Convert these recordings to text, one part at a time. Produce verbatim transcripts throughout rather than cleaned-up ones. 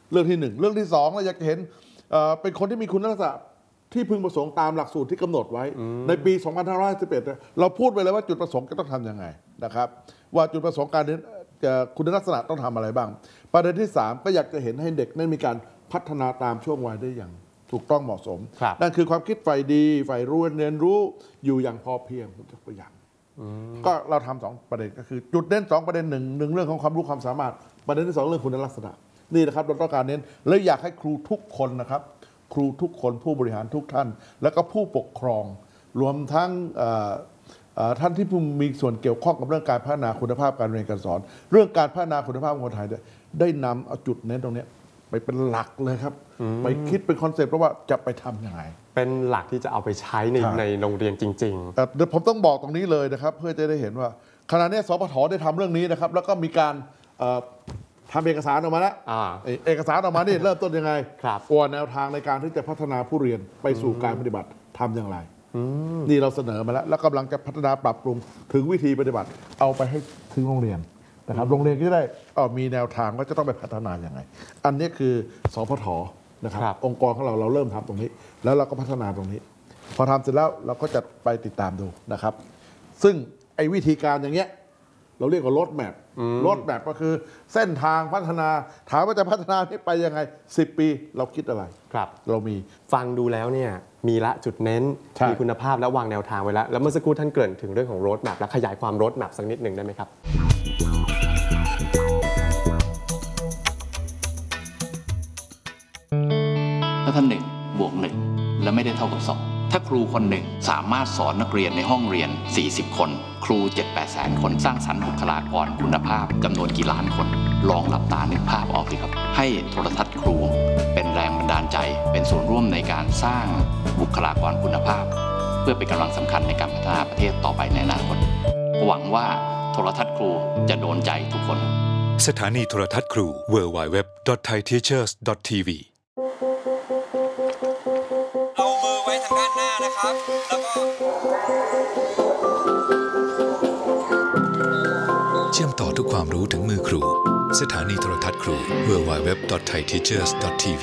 เรื่องที่หนึ่งเรื่องที่สองเราอยากเห็นเป็นคนที่มีคุณลักษณะที่พึงประสงค์ตามหลักสูตรที่กำหนดไว้ในปี สองพันห้าร้อยห้าสิบเอ็ด เราพูดไปเลยว่าจุดประสงค์จะต้องทำยังไงนะครับว่าจุดประสงค์การจะคุณลักษณะต้องทำอะไรบ้างประเด็นที่สามก็อยากจะเห็นให้เด็กนั้นมีการพัฒนาตามช่วงวัยได้อย่างถูกต้องเหมาะสมนั่นคือความคิดฝ่ายดีฝ่ายรู้เรียนรู้อยู่อย่างพอเพียงผมจะตัวอย่างก็เราทำสองประเด็นก็คือจุดเด่นสองประเด็นหนึ่งหนึ่งเรื่องของความรู้ความสามารถประเด็นที่สองเรื่องคุณลักษณะนี่นะครับเราต้องการเน้นและอยากให้ครูทุกคนนะครับครูทุกคนผู้บริหารทุกท่านแล้วก็ผู้ปกครองรวมทั้งท่านที่มีส่วนเกี่ยวข้องกับเรื่องการพัฒนาคุณภาพการเรียนการสอนเรื่องการพัฒนาคุณภาพของคนไทยได้นำเอาจุดเน้นตรงนี้ไปเป็นหลักเลยครับไปคิดเป็นคอนเซ็ปต์เพราะว่าจะไปทำยังไงเป็นหลักที่จะเอาไปใช้ในในโรงเรียนจริงๆเดี๋ยวผมต้องบอกตรงนี้เลยนะครับเพื่อจะได้เห็นว่าขณะนี้สปท.ได้ทำเรื่องนี้นะครับแล้วก็มีการทำเอกสารออกมาแล้วเอกสารออกมานี่เริ่มต้นยังไงว่าแนวทางในการที่จะพัฒนาผู้เรียนไปสู่การปฏิบัติทำอย่างไรนี่เราเสนอมาแล้วแล้วกำลังจะพัฒนาปรับปรุงถึงวิธีปฏิบัติเอาไปให้ถึงโรงเรียนนะครับโรงเรียนก็จะได้มีแนวทางว่าจะต้องไปพัฒนาอย่างไรอันนี้คือสปท.นะครับองค์กรของเราเราเริ่มทำตรงนี้แล้วเราก็พัฒนาตรงนี้พอทำเสร็จแล้วเราก็จะไปติดตามดูนะครับซึ่งไอ้วิธีการอย่างเงี้ยเราเรียกว่า road map road map ก็คือเส้นทางพัฒนาถามว่าจะพัฒนาให้ไปยังไงสิบปีเราคิดอะไรครับเรามีฟังดูแล้วเนี่ยมีละจุดเน้นมีคุณภาพและวางแนวทางไว้แล้วแล้วเมื่อสักครู่ท่านเกริ่นถึงเรื่องของ road map และขยายความ road map สักนิดหนึ่งได้ไหมครับถ้าท่านหนึ่งบวกหนึ่งและไม่ได้เท่ากับสองถ้าครูคนหนึ่งสามารถสอนนักเรียนในห้องเรียนสี่สิบคนครู เจ็ดแปด แสนคนสร้างสรรค์บุคลากรคุณภาพจำนวนกี่ล้านคนลองหลับตานึกภาพออกสิครับให้โทรทัศน์ครูเป็นแรงบันดาลใจเป็นส่วนร่วมในการสร้างบุคลากรคุณภาพเพื่อเป็นกำลังสำคัญในการพัฒนาประเทศต่อไปในอนาคตหวังว่าโทรทัศน์ครูจะโดนใจทุกคนสถานีโทรทัศน์ครู ดับเบิลยู ดับเบิลยู ดับเบิลยู ดอท ไทย ทีเชอร์ส ดอท ที วีเอามือไว้ทางด้านหน้านะครับแล้วก็เชื่อมต่อทุกความรู้ถึงมือครูสถานีโทรทัศน์ครู ดับเบิลยู ดับเบิลยู ดับเบิลยู ดอท ไทย ทีเชอร์ส ดอท ที วี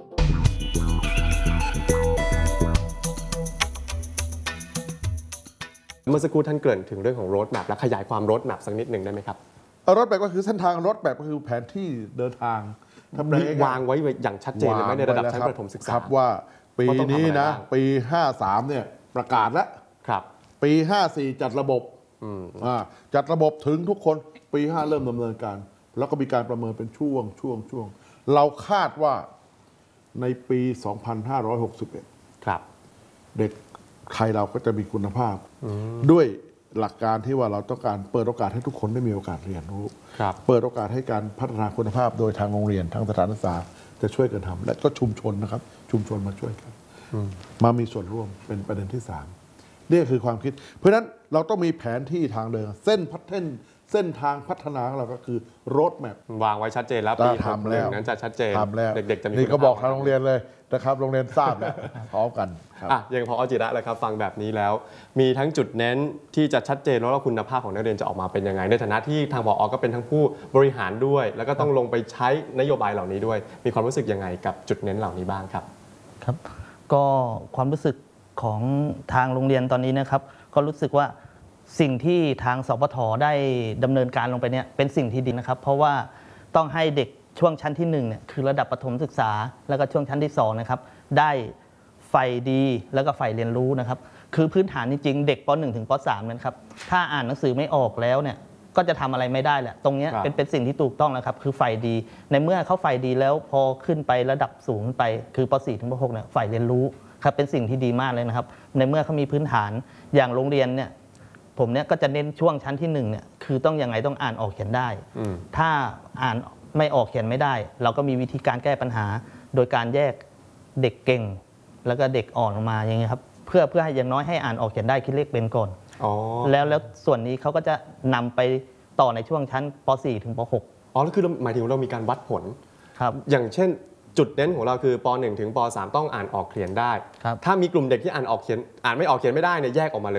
เมื่อสักครู่ท่านเกริ่นถึงเรื่องของ road map และขยายความ road map สักนิดหนึ่งได้ไหมครับ road map ก็คือเส้นทาง road map ก็คือแผนที่เดินทางวางไว้อย่างชัดเจนเลยไหมในระดับชั้นประถมศึกษาครับว่าปีนี้นะปีห้าสามเนี่ยประกาศแล้วครับปีห้าสี่จัดระบบจัดระบบถึงทุกคนปีห้าเริ่มดำเนินการแล้วก็มีการประเมินเป็นช่วงช่วงช่วงเราคาดว่าในปีสองพันห้าร้อยหกสิบเอ็ดครับเด็กไทยเราก็จะมีคุณภาพด้วยหลักการที่ว่าเราต้องการเปิดโอกาสให้ทุกคนได้มีโอกาสเรียนรู้เปิดโอกาสให้การพัฒนาคุณภาพโดยทางโรงเรียนทางสถานศึกษาจะช่วยกันทำและก็ชุมชนนะครับชุมชนมาช่วยกันมามีส่วนร่วมเป็นประเด็นที่สามนี่คือความคิดเพราะฉะนั้นเราต้องมีแผนที่ทางเดินเส้นพัฒนเส้นทางพัฒนาของเราก็คือ road map วางไว้ชัดเจนแล้วปีทำแล้วนั้นจะชัดเจนทำแล้วเด็กๆจะมีนี่ก็บอกทางโรงเรียนเลยนะครับโรงเรียนทราบแล้วพร้อมกันอ่ะยังพอจิระเลยครับฟังแบบนี้แล้วมีทั้งจุดเน้นที่จะชัดเจนว่าคุณภาพของนักเรียนจะออกมาเป็นยังไงในฐานะที่ทางผอ.ก็เป็นทั้งผู้บริหารด้วยแล้วก็ต้องลงไปใช้นโยบายเหล่านี้ด้วยมีความรู้สึกยังไงกับจุดเน้นเหล่านี้บ้างครับครับก็ความรู้สึกของทางโรงเรียนตอนนี้นะครับก็รู้สึกว่าสิ่งที่ทางสปท.ได้ดำเนินการลงไปเนี่ยเป็นสิ่งที่ดีนะครับเพราะว่าต้องให้เด็กช่วงชั้นที่หนึ่งเนี่ยคือระดับประถมศึกษาแล้วก็ช่วงชั้นที่สองนะครับได้ใฝ่ดีแล้วก็ใฝ่เรียนรู้นะครับคือพื้นฐานจริงๆเด็กป.หนึ่ง ถึงป.สาม นะครับถ้าอ่านหนังสือไม่ออกแล้วเนี่ยก็จะทำอะไรไม่ได้แหละตรงนี้เป็นเป็นสิ่งที่ถูกต้องแล้วครับคือใฝ่ดีในเมื่อเขาใฝ่ดีแล้วพอขึ้นไประดับสูงขึ้นไปคือป.สี่ ถึงป.หก เนี่ยใฝ่เรียนรู้ครับเป็นสิ่งที่ดีมากเลยนะครับในเมื่อเขามีพื้นฐานอย่างโรงเรียนเนี่ยผมเนี่ยก็จะเน้นช่วงชั้นที่หนึ่งเนี่ยคือต้องยังไงต้องอ่านออกเขียนได้ถ้าอ่านไม่ออกเขียนไม่ได้เราก็มีวิธีการแก้ปัญหาโดยการแยกเด็กเก่งแล้วก็เด็กอ่อนออกมาอย่างเงี้ยครับเพื่อเพื่อให้อย่างน้อยให้อ่านออกเขียนได้คิดเลขเป็นก่อนแล้วแล้วส่วนนี้เขาก็จะนำไปต่อในช่วงชั้นป.สี่ ถึงป.หกอ๋อแล้วคือหมายถึงเรามีการวัดผลครับอย่างเช่นจุดเด่นของเราคือป.หนึ่ง ถึงป.สาม ต้องอ่านออกเขียนได้ถ้ามีกลุ่มเด็กที่อ่านออกเขียนอ่านไม่ออกเขียนไม่ได้เนี่ยแยกออกมาเลย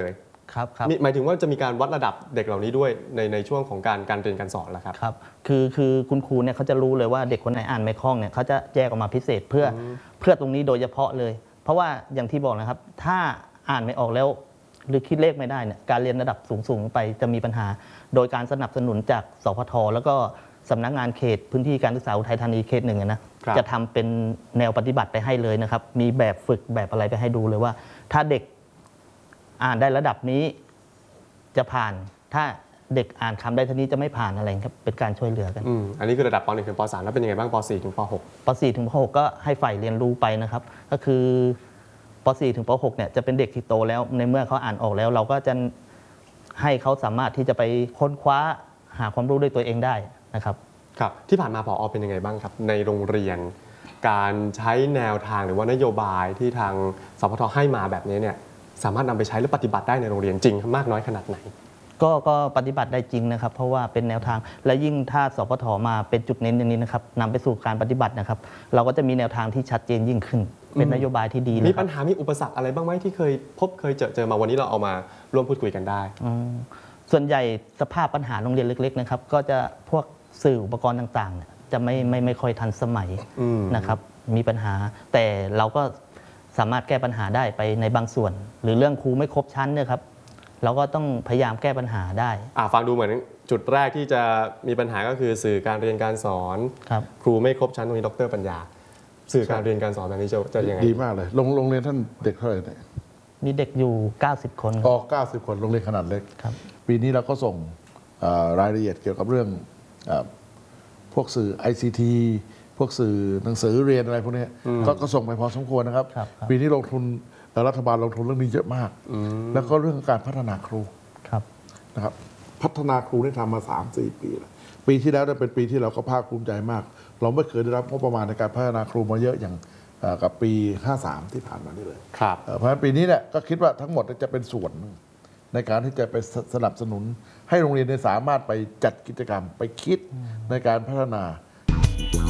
ครับครับหมายถึงว่าจะมีการวัดระดับเด็กเหล่านี้ด้วยในในช่วงของการการเรียนการสอนแล้วครับครับคือคือคุณครูเนี่ยเขาจะรู้เลยว่าเด็กคนไหนอ่านไม่คล่องเนี่ยเขาจะแยกออกมาพิเศษเพื่อเพื่อตรงนี้โดยเฉพาะเลย เพราะว่าอย่างที่บอกนะครับถ้าอ่านไม่ออกแล้วหรือคิดเลขไม่ได้เนี่ยการเรียนระดับสูงๆไปจะมีปัญหา โดยการสนับสนุนจากสพทแล้วก็สำนักงานเขตพื้นที่การศึกษาอุทัยธานีเขตหนึ่งนะครับ จะทำเป็นแนวปฏิบัติไปให้เลยนะครับมีแบบฝึกแบบอะไรไปให้ดูเลยว่า ถ้าเด็กอ่านได้ระดับนี้จะผ่านถ้าเด็กอ่านคำได้เท่านี้จะไม่ผ่านอะไรครับเป็นการช่วยเหลือกันอืมอันนี้คือระดับป หนึ่ง ถึงป สาม แล้วเป็นยังไงบ้างป สี่ ถึงป หกป สี่ ถึงป หก ก็ให้ฝ่ายเรียนรู้ไปนะครับ ก็คือป สี่ ถึงป หก เนี่ยจะเป็นเด็กที่โตแล้วในเมื่อเขาอ่านออกแล้ว เราก็จะให้เขาสามารถที่จะไปค้นคว้าหาความรู้ด้วยตัวเองได้นะครับครับที่ผ่านมาผอเป็นยังไงบ้างครับในโรงเรียน การใช้แนวทางหรือว่านโยบายที่ทางสพทให้มาแบบนี้เนี่ยสามารถนำไปใช้หรือปฏิบัติได้ในโรงเรียนจริงมากน้อยขนาดไหนก็ก็ปฏิบัติได้จริงนะครับ เพราะว่าเป็นแนวทางและยิ่งถ้าสพทมาเป็นจุดเน้นอย่างนี้นะครับนำไปสู่การปฏิบัตินะครับ เราก็จะมีแนวทางที่ชัดเจนยิ่งขึ้น เป็นนโยบายที่ดีเลยมีคปัรัญบหามีอุปสรรคอะไรบ้างไหมที่เคยพบเคยเจอเจอมาวันนี้เราเอามาร่วมพูดคุยกันได้อืมส่วนใหญ่สภาพปัญหาโรงเรียนเล็กๆนะครับก็จะพวกสื่ออุปกรณ์ต่างๆเนี่ยจะไม่ไม่ไม่ค่อยทันสมัยอืมนะครับมีปัญหา แต่เราก็สามารถแก้ปัญหาได้ไปในบางส่วน หรือเรื่องครูไม่ครบชั้นเนี่ยครับเราก็ต้องพยายามแก้ปัญหาได้อ่าฟังดูเหมือนจุดแรกที่จะมีปัญหาก็คือสื่อการเรียนการสอนครับครูไม่ครบชั้นตรงนี้ดรปัญญา สื่อการเรียนการสอนแบบนี้จะจะยังไงดีมากเลยโรงโรงเรียนท่านเด็กเท่าไหร่เนี่ยมีเด็กอยู่ เก้าสิบ คนคอ๋รัอบ เก้าสิบคนโรงเรียนขนาดเล็กครับปีนี้เราก็ส่งเอ่อรายละเอียดเกี่ยวกับเรื่องเอ่อพวกสื่อ ไอ ซี ที พวกสื่อหนังสือเรียนอะไรพวกนี้ก็ก็ส่งไปพอสมควรนะครับครับครับปีนี้ลงทุนเอ่อรัฐบาลลงทุนเรื่องนี้เยอะมาก แล้วก็เรื่องการพัฒนาครูครับนะครับพัฒนาครูนี่ทำมา สามสี่ ปีแล้วปีที่แล้วเนี่ยเป็นปีที่เราก็ภาคภูมิใจมาก เราไม่เคยได้รับงบประมาณในการพัฒนาครูมาเยอะอย่างเอ่อกับปี ห้าสาม ที่ผ่านมานี่เลยครับเอ่อเพราะฉะนั้นปีนี้เนี่ยก็คิดว่าทั้งหมดจะเป็นส่วนหนึ่งในการที่จะไปสสนับสนุน ให้โรงเรียนเนี่ยสามารถไปจัดกิจกรรมไปคิดในการพัฒนา